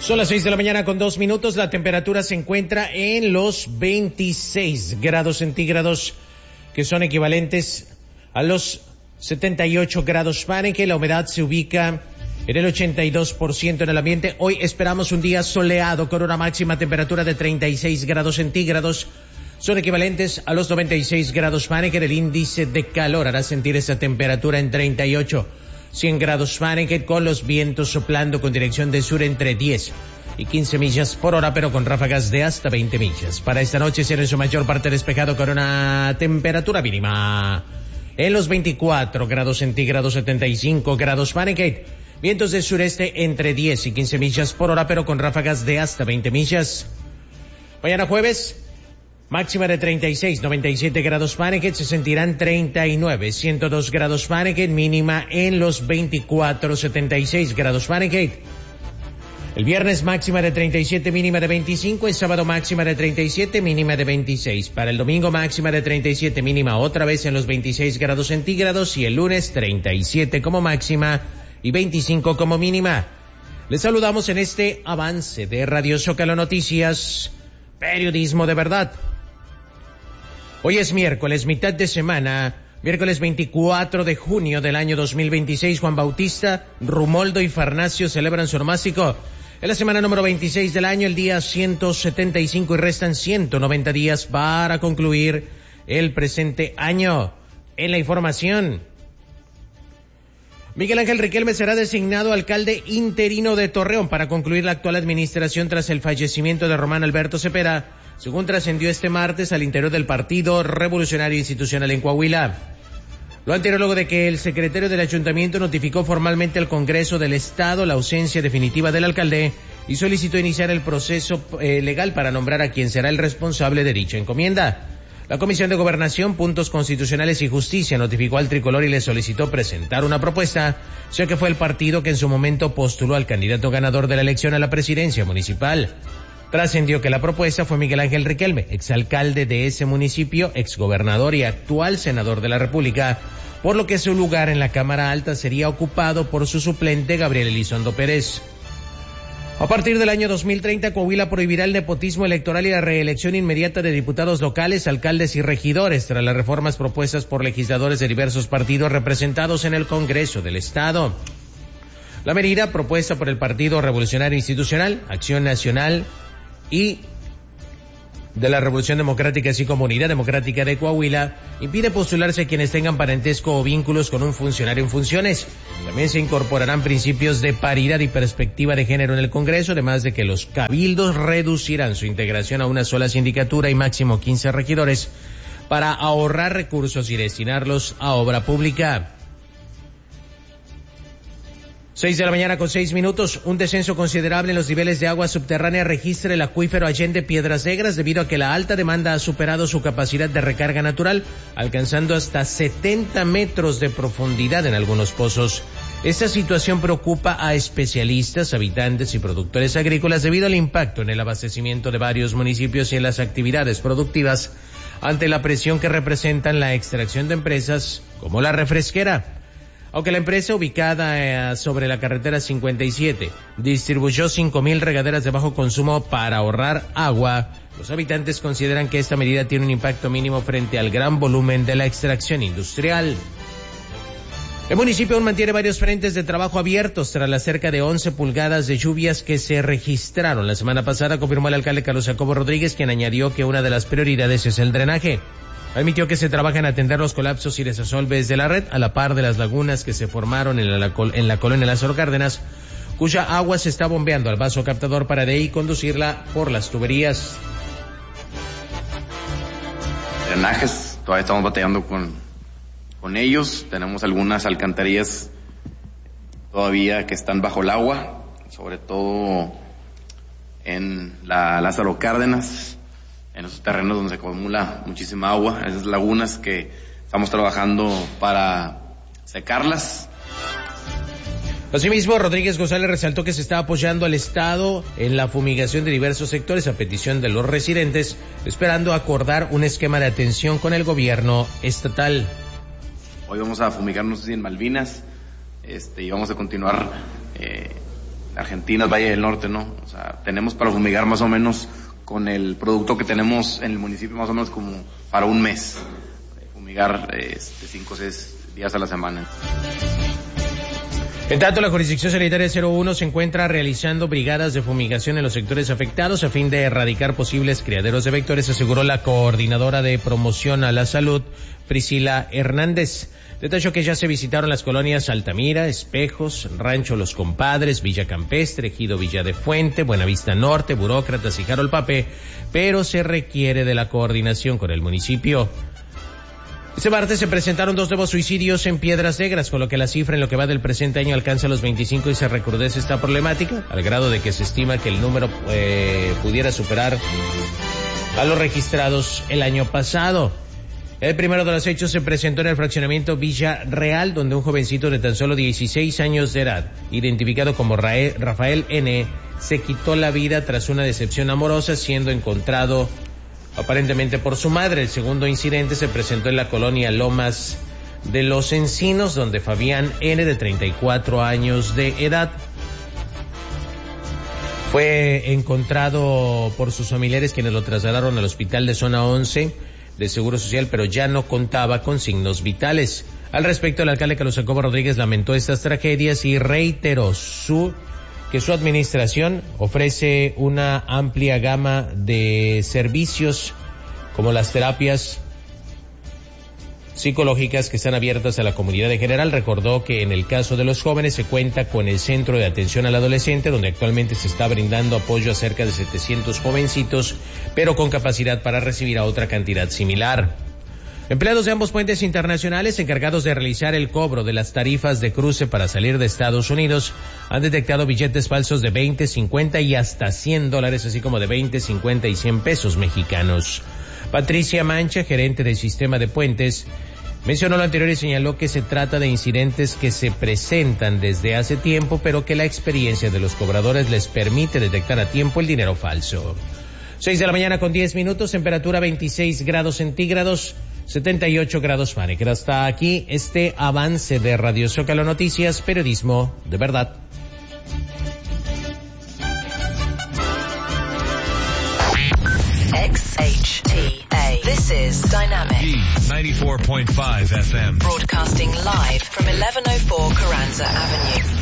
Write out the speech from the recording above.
Son las 6 de la mañana con 2 minutos. La temperatura se encuentra en los 26 grados centígrados, que son equivalentes a los 78 grados Fahrenheit. La humedad se ubica en el 82% en el ambiente. Hoy esperamos un día soleado con una máxima temperatura de 36 grados centígrados. Son equivalentes a los 96 grados Fahrenheit. El índice de calor hará sentir esa temperatura en 38. 100 grados Fahrenheit, con los vientos soplando con dirección de sur entre 10 y 15 millas por hora, pero con ráfagas de hasta 20 millas. Para esta noche será en su mayor parte despejado con una temperatura mínima en los 24 grados centígrados, 75 grados Fahrenheit. Vientos de sureste entre 10 y 15 millas por hora, pero con ráfagas de hasta 20 millas. Mañana jueves, máxima de 36, 97 grados Fahrenheit, se sentirán 39, 102 grados Fahrenheit, mínima en los 24, 76 grados Fahrenheit. El viernes máxima de 37, mínima de 25, el sábado máxima de 37, mínima de 26. Para el domingo máxima de 37, mínima otra vez en los 26 grados centígrados, y el lunes 37 como máxima y 25 como mínima. Les saludamos en este avance de Radio Zócalo Noticias, periodismo de verdad. Hoy es miércoles, mitad de semana, miércoles 24 de junio del año 2026. Juan Bautista, Rumoldo y Farnacio celebran su onomástico. En la semana número 26 del año, el día 175, y restan 190 días para concluir el presente año. En la información, Miguel Ángel Riquelme será designado alcalde interino de Torreón para concluir la actual administración tras el fallecimiento de Román Alberto Cepeda, según trascendió este martes al interior del Partido Revolucionario Institucional en Coahuila. Lo anterior luego de que el secretario del ayuntamiento notificó formalmente al Congreso del Estado la ausencia definitiva del alcalde y solicitó iniciar el proceso legal para nombrar a quien será el responsable de dicha encomienda. La Comisión de Gobernación, Puntos Constitucionales y Justicia notificó al tricolor y le solicitó presentar una propuesta, ya que fue el partido que en su momento postuló al candidato ganador de la elección a la presidencia municipal. Trascendió que la propuesta fue Miguel Ángel Riquelme, exalcalde de ese municipio, exgobernador y actual senador de la República, por lo que su lugar en la Cámara Alta sería ocupado por su suplente Gabriel Elizondo Pérez. A partir del año 2030, Coahuila prohibirá el nepotismo electoral y la reelección inmediata de diputados locales, alcaldes y regidores, tras las reformas propuestas por legisladores de diversos partidos representados en el Congreso del Estado. La medida, propuesta por el Partido Revolucionario Institucional, Acción Nacional y de la Revolución Democrática, así como Unidad Democrática de Coahuila, impide postularse a quienes tengan parentesco o vínculos con un funcionario en funciones. También se incorporarán principios de paridad y perspectiva de género en el Congreso, además de que los cabildos reducirán su integración a una sola sindicatura y máximo 15 regidores para ahorrar recursos y destinarlos a obra pública. 6 de la mañana con 6 minutos. Un descenso considerable en los niveles de agua subterránea registra el acuífero Allende Piedras Negras, debido a que la alta demanda ha superado su capacidad de recarga natural, alcanzando hasta 70 metros de profundidad en algunos pozos. Esta situación preocupa a especialistas, habitantes y productores agrícolas debido al impacto en el abastecimiento de varios municipios y en las actividades productivas ante la presión que representan la extracción de empresas como la refresquera. Aunque la empresa, ubicada sobre la carretera 57, distribuyó 5,000 regaderas de bajo consumo para ahorrar agua, los habitantes consideran que esta medida tiene un impacto mínimo frente al gran volumen de la extracción industrial. El municipio aún mantiene varios frentes de trabajo abiertos tras las cerca de 11 pulgadas de lluvias que se registraron la semana pasada, confirmó el alcalde Carlos Jacobo Rodríguez, quien añadió que una de las prioridades es el drenaje. Admitió que se trabaja en atender los colapsos y desasolves de la red, a la par de las lagunas que se formaron en la colonia Lázaro Cárdenas, cuya agua se está bombeando al vaso captador para de ahí conducirla por las tuberías. Drenajes, todavía estamos batallando con ellos. Tenemos algunas alcantarillas todavía que están bajo el agua, sobre todo en la Lázaro Cárdenas, en esos terrenos donde se acumula muchísima agua, esas lagunas que estamos trabajando para secarlas. Asimismo, Rodríguez González resaltó que se está apoyando al Estado en la fumigación de diversos sectores a petición de los residentes, esperando acordar un esquema de atención con el gobierno estatal. Hoy vamos a fumigar, no sé si en Malvinas, y vamos a continuar Argentina, Valle del Norte, ¿no? O sea, tenemos para fumigar más o menos con el producto que tenemos en el municipio más o menos como para un mes. Fumigar 5 o 6 días a la semana. En tanto, la Jurisdicción Sanitaria 01 se encuentra realizando brigadas de fumigación en los sectores afectados a fin de erradicar posibles criaderos de vectores, aseguró la coordinadora de promoción a la salud, Priscila Hernández. Detalló que ya se visitaron las colonias Altamira, Espejos, Rancho Los Compadres, Villa Campestre, Ejido Villa de Fuente, Buenavista Norte, Burócratas y Jarolpape, pero se requiere de la coordinación con el municipio. Este martes se presentaron 2 nuevos suicidios en Piedras Negras, con lo que la cifra en lo que va del presente año alcanza los 25 y se recrudece esta problemática, al grado de que se estima que el número pudiera superar a los registrados el año pasado. El primero de los hechos se presentó en el fraccionamiento Villa Real, donde un jovencito de tan solo 16 años de edad, identificado como Rafael N., se quitó la vida tras una decepción amorosa, siendo encontrado aparentemente por su madre. El segundo incidente se presentó en la colonia Lomas de los Encinos, donde Fabián N., de 34 años de edad, fue encontrado por sus familiares, quienes lo trasladaron al hospital de zona 11 de Seguro Social, pero ya no contaba con signos vitales. Al respecto, el alcalde Carlos Jacobo Rodríguez lamentó estas tragedias y reiteró que su administración ofrece una amplia gama de servicios como las terapias psicológicas que están abiertas a la comunidad en general. Recordó que en el caso de los jóvenes se cuenta con el Centro de Atención al Adolescente, donde actualmente se está brindando apoyo a cerca de 700 jovencitos, pero con capacidad para recibir a otra cantidad similar. Empleados de ambos puentes internacionales encargados de realizar el cobro de las tarifas de cruce para salir de Estados Unidos han detectado billetes falsos de 20, 50 y hasta $100, así como de 20, 50 y 100 pesos mexicanos. Patricia Mancha, gerente del sistema de puentes, mencionó lo anterior y señaló que se trata de incidentes que se presentan desde hace tiempo, pero que la experiencia de los cobradores les permite detectar a tiempo el dinero falso. 6 de la mañana con 10 minutos, temperatura 26 grados centígrados, 78 grados Fahrenheit. Hasta aquí este avance de Radio Zócalo Noticias, periodismo de verdad. XHTA. This is Dynamic 94.5 FM. Broadcasting live from 1104 Carranza Avenue.